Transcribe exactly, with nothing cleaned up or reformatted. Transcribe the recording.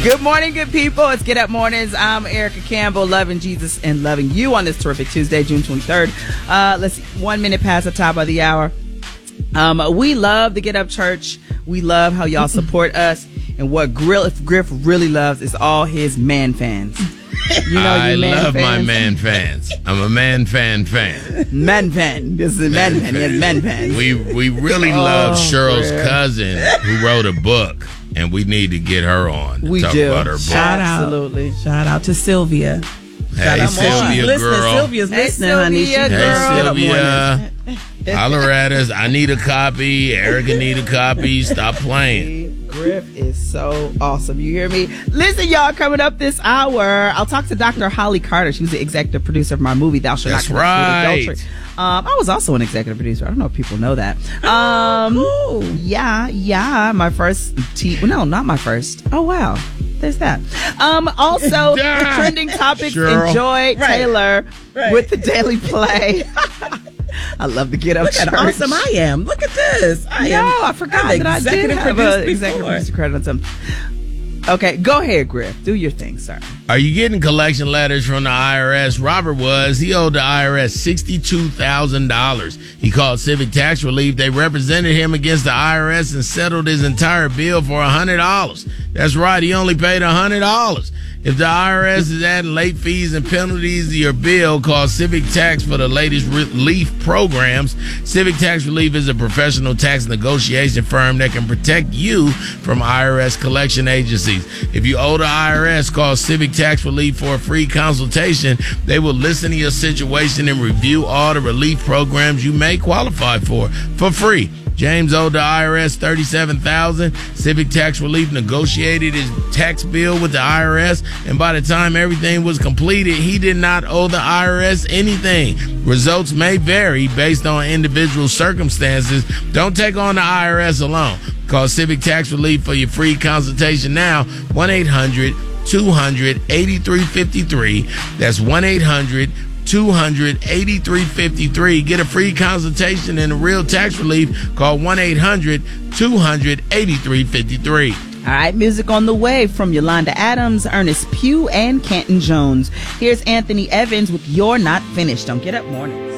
Good morning, good people. It's Get Up Mornings. I'm Erica Campbell, loving Jesus and loving you on this terrific Tuesday, June twenty-third. Uh, let's see, one minute past the top of the hour. Um, we love the Get Up Church. We love how y'all support us. And what Griff, Griff really loves is all his man fans. You know, I man love fans. my man fans. I'm a man fan fan. Man fan. This is a man, man fan. He has man fans. We we really Oh, love Cheryl's Griff. cousin who wrote a book, and we need to get her on to We talk do. about her book. Shout out. Absolutely. Shout out to Sylvia. Hey, Shout Sylvia, out. girl. Listening, Sylvia's Hey, listening, honey. She Sylvia, Hey, girl. Get Up Sylvia. Mornings. Holler at us. I need a copy. Erica need a copy. Stop playing. Griff is so awesome. You hear me? Listen, y'all, coming up this hour, I'll talk to Doctor Holly Carter. She was the executive producer of my movie, Thou Shalt Not That's Commit right. Adultery. Um, I was also an executive producer. I don't know if people know that. Um, cool. Yeah, yeah. My first T. No, not my first. Oh, wow. There's that. Um, also, trending topics. Cheryl. Enjoy Right. Taylor Right. with the Daily Play. I love to get up. Look at how church. awesome I am. Look at this. I No, am. I forgot I've that I did executive have produced a executive before. producer credit on something. Okay, go ahead, Griff. Do your thing, sir. Are you getting collection letters from the I R S? Robert was. He owed the I R S sixty-two thousand dollars. He called Civic Tax Relief. They represented him against the I R S and settled his entire bill for one hundred dollars. That's right. He only paid one hundred dollars. If the I R S is adding late fees and penalties to your bill, call Civic Tax for the latest relief programs. Civic Tax Relief is a professional tax negotiation firm that can protect you from I R S collection agencies. If you owe the I R S, call Civic Tax Relief for a free consultation. They will listen to your situation and review all the relief programs you may qualify for for free. James owed the I R S thirty-seven thousand dollars. Civic Tax Relief negotiated his tax bill with the I R S, and by the time everything was completed, he did not owe the I R S anything. Results may vary based on individual circumstances. Don't take on the I R S alone. Call Civic Tax Relief for your free consultation now. one eight hundred two hundred eighty-three fifty-three. That's one eight hundred two hundred eighty-three fifty-three. Get a free consultation and a real tax relief. Call one eight hundred two hundred eighty-three fifty-three. All right, music on the way from Yolanda Adams, Ernest Pugh, and Canton Jones. Here's Anthony Evans with You're Not Finished on Get Up Mornings.